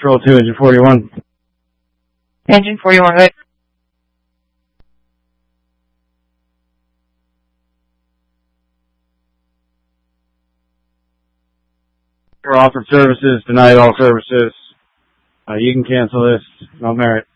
Control 2, Engine 41. Engine 41, good. For offered services, denied all services. You can cancel this. No merit.